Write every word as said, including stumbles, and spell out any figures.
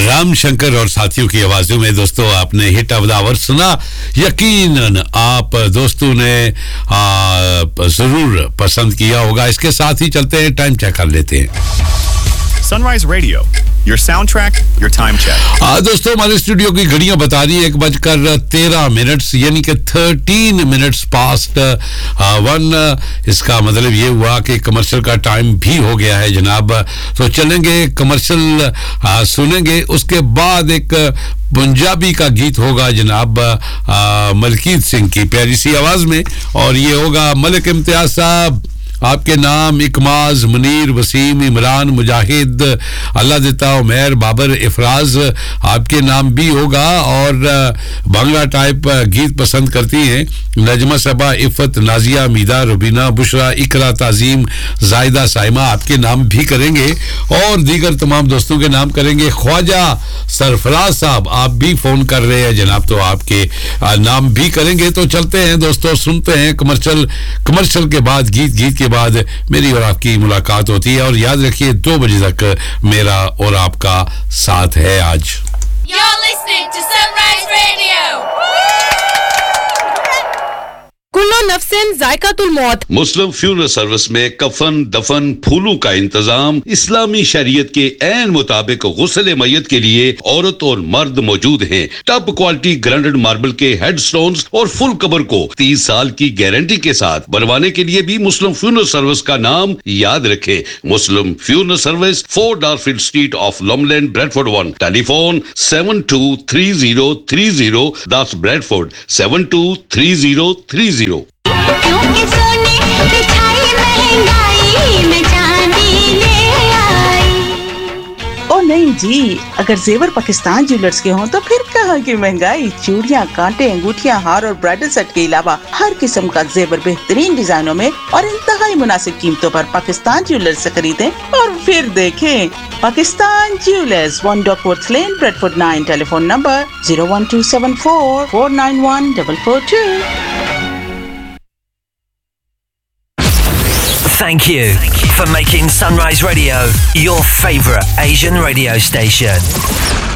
राम शंकर और साथियों की आवाजों में दोस्तों आपने हिट ऑफ द आवर सुना। यकीनन आप दोस्तों ने जरूर पसंद किया होगा। इसके साथ ही चलते हैं, टाइम चेक कर लेते हैं। Sunrise Radio, your soundtrack, your time check. आ, दोस्तों हमारे स्टूडियो की घड़ियां बता रही है एक बजकर तेरह मिनट्स, यानी कि थर्टीन मिनट्स पास्ट वन। इसका मतलब ये हुआ कि कमर्शियल का टाइम भी हो गया है जनाब। तो चलेंगे कमर्शियल सुनेंगे, उसके बाद एक पंजाबी का गीत होगा जनाब मलकीत सिंह की प्यारी सी आवाज में, और ये होगा मलिक इम्तियाज साहब आपके नाम, इकमाज, मुनीर, वसीम, इमरान, मुजाहिद, अल्लाह देता, उमैर, बाबर, इफराज आपके नाम भी होगा। और बांग्ला टाइप गीत पसंद करती हैं नजमा सबा, इफ़त, नाजिया, मीदा, रुबीना, बुशरा, इकरा, ताजीम, जायदा, साइमा आपके नाम भी करेंगे, और दीगर तमाम दोस्तों के नाम करेंगे। ख्वाजा सरफराज साहब आप भी फोन कर रहे हैं जनाब, तो आपके नाम भी करेंगे। तो चलते हैं दोस्तों, सुनते हैं कमर्शियल। कमर्शियल के बाद गीत, गीत के बाद मेरी और आपकी मुलाकात होती है। और याद रखिए दो बजे तक मेरा और आपका साथ है आज। You're listening to Sunrise Radio. कुल्लो नफ्सिन जायकातुल मौत। मुस्लिम फ्यूनरल सर्विस में कफन, दफन, फूलों का इंतजाम इस्लामी शरीयत के ऐन मुताबिक गुस्ल मय्यत के लिए औरत और मर्द मौजूद हैं। टॉप क्वालिटी ग्रांडेड मार्बल के हेडस्टोन्स और फुल कबर को तीस साल की गारंटी के साथ बनवाने के लिए भी मुस्लिम फ्यूनरल सर्विस का नाम याद रखें। मुस्लिम funeral service, four डारफील्ड street of लॉमलैंड, Bradford one. Telephone seven to three zero three zero, दस Bradford seven to three zero three zero. क्योंकि सोने बिछाई महंगाई में चांदी ले आई। ओ नहीं जी, अगर जेवर पाकिस्तान ज्वेलर्स के हों तो फिर कहाँ की महंगाई। चूड़ियाँ, कांटे, अंगूठियाँ, हार और ब्राइडल सेट के अलावा हर किस्म का जेवर बेहतरीन डिजाइनों में और इंतहाई मुनासिब कीमतों पर पाकिस्तान ज्वेलर्स से खरीदें और फिर देखें। Pakistan jewellers, one डॉकवर्थ lane, Bradford nine. Telephone number zero one two seven four four nine one double four to. Thank you for making Sunrise Radio your favourite Asian radio station.